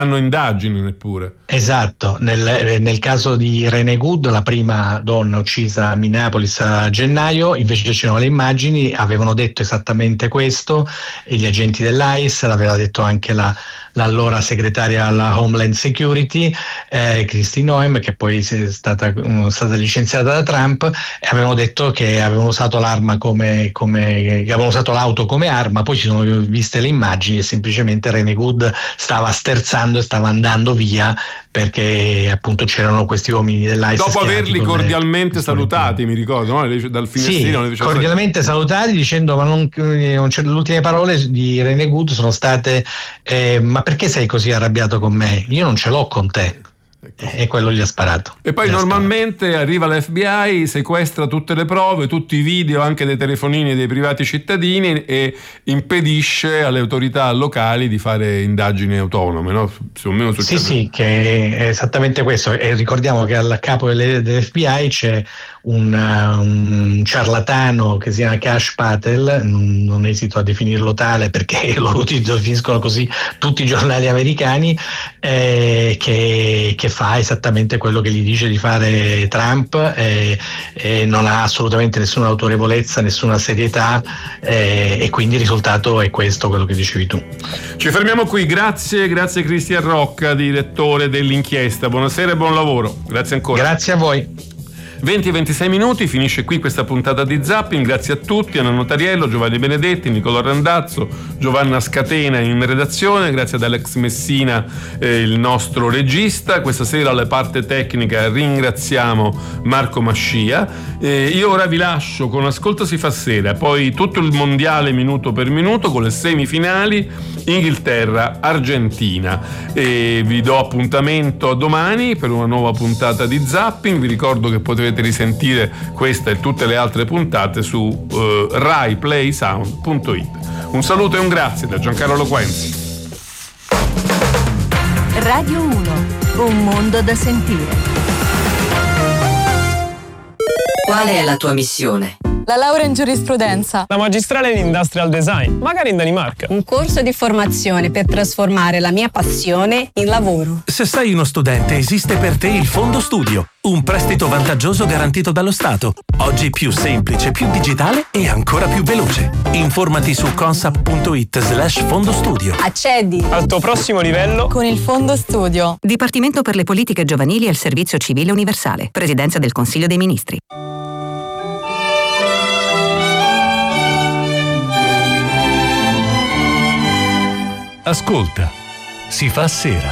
hanno indagini neppure. Esatto, nel caso di Renee Good, la prima donna uccisa a Minneapolis a gennaio, invece c'erano le immagini, avevano detto esattamente questo, e gli agenti dell'ICE, l'aveva detto anche l'allora segretaria alla Homeland Security, Kristi Noem, che poi è stata licenziata da Trump, e avevano detto che avevano usato l'arma che avevano usato l'auto come arma. Poi ci sono viste le immagini e semplicemente Renee Good stava sterzando e stava andando via, perché appunto c'erano questi uomini dell'ICE dopo averli cordialmente salutati, mi ricordo, no? Dal finestrino. Sì, cordialmente salutati, dicendo ma non c'è, le ultime parole di Renee Good sono state ma perché sei così arrabbiato con me? Io non ce l'ho con te. E quello gli ha sparato. E poi normalmente arriva l'FBI, sequestra tutte le prove, tutti i video anche dei telefonini dei privati cittadini e impedisce alle autorità locali di fare indagini autonome, no? Più o meno succede. Sì, che è esattamente questo. E ricordiamo che al capo dell'FBI c'è un ciarlatano che si chiama Kash Patel, non esito a definirlo tale perché lo definiscono così tutti i giornali americani, che fa esattamente quello che gli dice di fare Trump, e non ha assolutamente nessuna autorevolezza, nessuna serietà, e quindi il risultato è questo, quello che dicevi tu. Ci fermiamo qui, grazie Cristian Rocca, direttore dell'inchiesta. Buonasera e buon lavoro, grazie ancora. Grazie a voi. 20-26 minuti, finisce qui questa puntata di Zapping. Grazie a tutti, Anna Notariello, Giovanni Benedetti, Nicola Randazzo, Giovanna Scatena in redazione, grazie ad Alex Messina, il nostro regista. Questa sera alla parte tecnica ringraziamo Marco Mascia. Io ora vi lascio con Ascolta si fa sera, poi tutto il mondiale minuto per minuto con le semifinali Inghilterra-Argentina, e vi do appuntamento a domani per una nuova puntata di Zapping. Vi ricordo che potete risentire questa e tutte le altre puntate su RaiPlaySound.it. Un saluto e un grazie da Giancarlo Loquenzi. Radio 1, un mondo da sentire. Qual è la tua missione? La laurea in giurisprudenza. La magistrale in industrial design, magari in Danimarca. Un corso di formazione per trasformare la mia passione in lavoro. Se sei uno studente, esiste per te il Fondo Studio, un prestito vantaggioso garantito dallo Stato. Oggi più semplice, più digitale e ancora più veloce. Informati su consap.it/fondostudio. Accedi al tuo prossimo livello con il Fondo Studio. Dipartimento per le politiche giovanili e il servizio civile universale. Presidenza del Consiglio dei Ministri. Ascolta, si fa sera.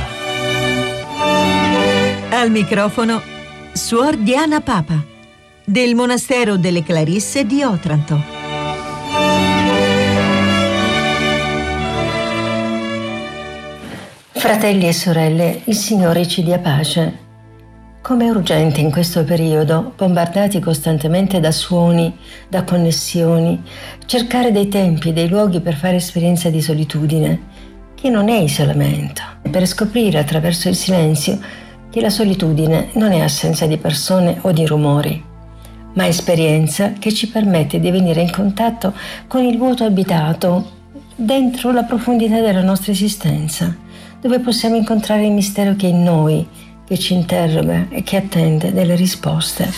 Al microfono Suor Diana Papa, del monastero delle Clarisse di Otranto. Fratelli e sorelle, il Signore ci dia pace. Com'è urgente in questo periodo, bombardati costantemente da suoni, da connessioni, cercare dei tempi, dei luoghi per fare esperienza di solitudine, che non è isolamento, per scoprire attraverso il silenzio che la solitudine non è assenza di persone o di rumori, ma esperienza che ci permette di venire in contatto con il vuoto abitato dentro la profondità della nostra esistenza, dove possiamo incontrare il mistero che è in noi, che ci interroga e che attende delle risposte.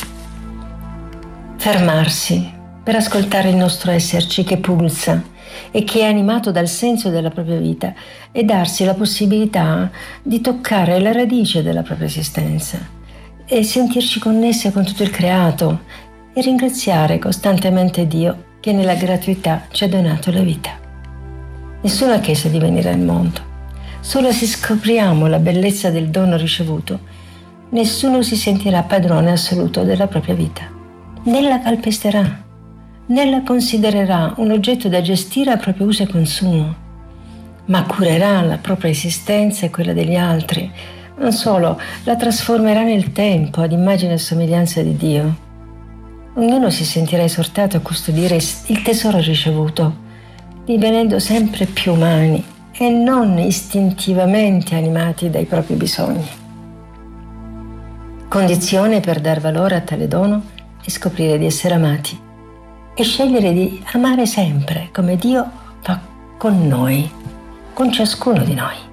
Fermarsi per ascoltare il nostro esserci che pulsa e che è animato dal senso della propria vita, e darsi la possibilità di toccare la radice della propria esistenza e sentirci connesse con tutto il creato e ringraziare costantemente Dio che nella gratuità ci ha donato la vita. Nessuno ha chiesto di venire al mondo, solo se scopriamo la bellezza del dono ricevuto, nessuno si sentirà padrone assoluto della propria vita, né la calpesterà, né la considererà un oggetto da gestire a proprio uso e consumo, ma curerà la propria esistenza e quella degli altri. Non solo, la trasformerà nel tempo ad immagine e somiglianza di Dio. Ognuno si sentirà esortato a custodire il tesoro ricevuto, divenendo sempre più umani e non istintivamente animati dai propri bisogni. Condizione per dar valore a tale dono è scoprire di essere amati e scegliere di amare sempre come Dio fa con noi, con ciascuno di noi.